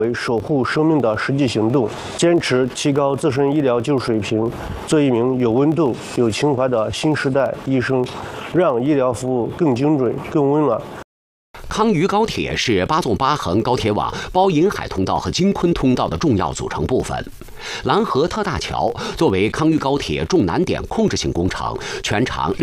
为守护生命的实际行动，坚持提高自身医疗技术水平，做一名有温度、有情怀的新时代医生，让医疗服务更精准、更温暖。 康渝高铁是8纵8横高铁网包银海通道和京昆通道的重要组成部分。兰河特大桥作为康渝高铁重难点控制性工程，全长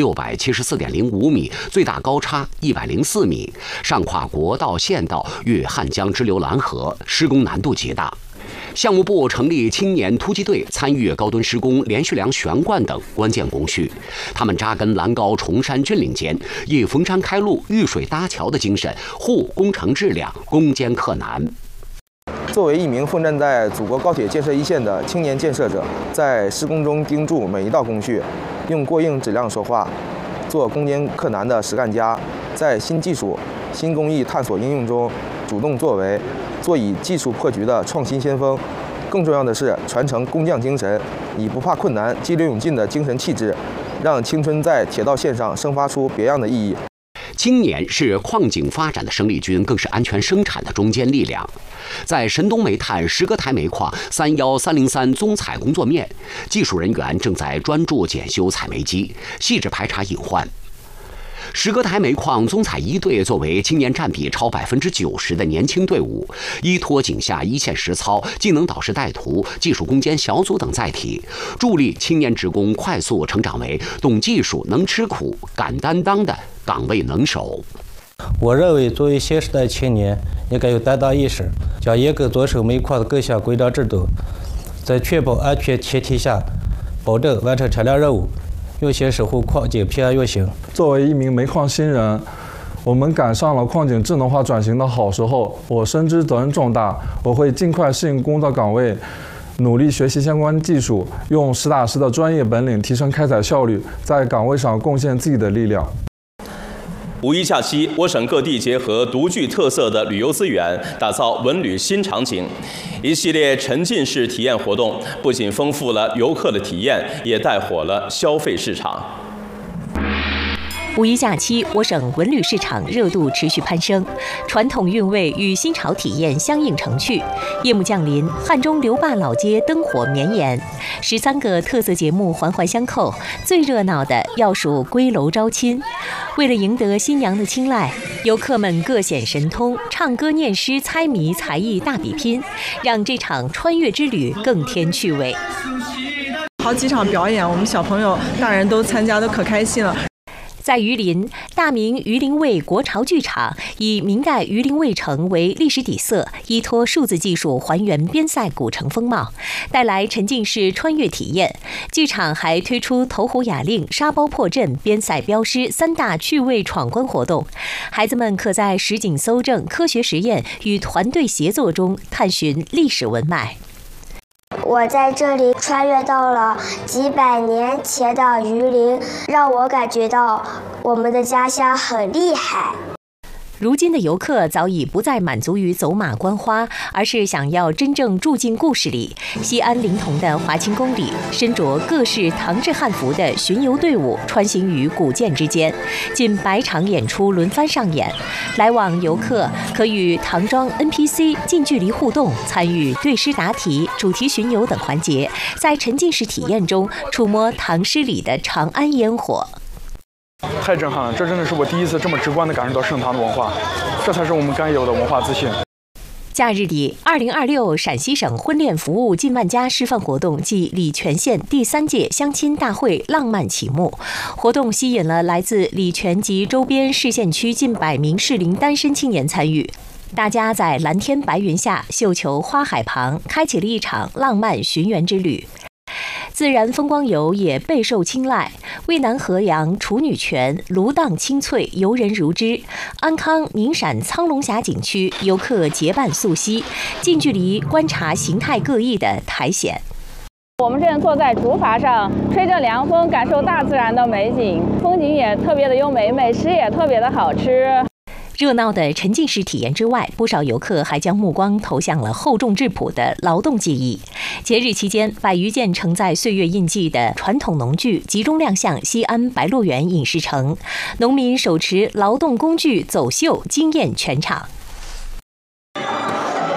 674.05米，最大高差104米，上跨国道、县道，越汉江支流兰河，施工难度极大。项目部成立青年突击队，参与高墩施工、连续梁悬挂等关键工序。他们扎根兰高崇山峻岭间，以逢山开路、遇水搭桥的精神，护工程质量，攻坚克难。 作为一名奋战在祖国高铁建设一线的青年建设者，在施工中盯住每一道工序，用过硬质量说话，做攻坚克难的实干家，在新技术、新工艺探索应用中主动作为，做以技术破局的创新先锋。更重要的是，传承工匠精神，以不怕困难、激流勇进的精神气质，让青春在铁道线上生发出别样的意义。 青年是矿井发展的生力军，更是安全生产的中坚力量。在神东煤炭石歌台煤矿31303综采工作面，技术人员正在专注检修采煤机，细致排查隐患。石歌台煤矿综采一队作为青年占比超90%的年轻队伍，依托井下一线实操、技能导师带徒、技术攻坚小组等载体，助力青年职工快速成长为懂技术、能吃苦、敢担当的岗位能手。 我认为，作为新时代青年，应该有担当意识，将严格遵守煤矿的各项规章制度，在确保安全前提下，保证完成产量任务，用心守护矿井平安运行。 作为一名煤矿新人，我们赶上了矿井智能化转型的好时候，我深知责任重大，我会尽快适应工作岗位，努力学习相关技术，用实打实的专业本领提升开采效率，在岗位上贡献自己的力量。 五一假期，我省各地结合独具特色的旅游资源，打造文旅新场景。一系列沉浸式体验活动，不仅丰富了游客的体验，也带火了消费市场。 五一假期，我省文旅市场热度持续攀升，传统韵味与新潮体验相映成趣。夜幕降临，汉中刘坝老街灯火绵延，13个特色节目环环相扣，最热闹的要数归楼招亲。为了赢得新娘的青睐，游客们各显神通，唱歌、念诗、猜谜才艺大比拼，让这场穿越之旅更添趣味。 好几场表演，我们小朋友、大人都参加，都可开心了。 在榆林，大明榆林卫国潮剧场以明代榆林卫城为历史底色，依托数字技术还原边塞古城风貌，带来沉浸式穿越体验。剧场还推出投壶哑令、沙包破阵、边塞镖师3大趣味闯关活动，孩子们可在实景搜证、科学实验与团队协作中探寻历史文脉。 我在这里穿越到了几百年前的榆林，让我感觉到我们的家乡很厉害。 如今的游客早已不再满足于走马观花，而是想要真正住进故事里。西安临潼的华清宫里，身着各式唐制汉服的巡游队伍穿行于古建之间，近100场演出轮番上演。来往游客可与唐装 NPC 近距离互动，参与对诗答题、主题巡游等环节，在沉浸式体验中触摸唐诗里的长安烟火。 太震撼了！这真的是我第一次这么直观地感受到盛唐的文化，这才是我们该有的文化自信。 假日里，2026陕西省婚恋服务近万家示范活动暨礼泉县第3届相亲大会浪漫启幕。活动吸引了来自礼泉及周边市县区近100名适龄单身青年参与。大家在蓝天白云下、绣球花海旁，开启了一场浪漫寻缘之旅。自然风光游也备受青睐，渭南河阳处女泉芦荡青翠，游人如织；安康宁陕苍龙峡景区游客结伴溯溪，近距离观察形态各异的苔藓。 我们正坐在竹筏上，吹着凉风，感受大自然的美景，风景也特别的优美，美食也特别的好吃。 热闹的沉浸式体验之外，不少游客还将目光投向了厚重质朴的劳动技艺。节日期间，100余件承载岁月印记的传统农具集中亮相西安白鹿原影视城，农民手持劳动工具走秀，惊艳全场。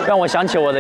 让我想起我的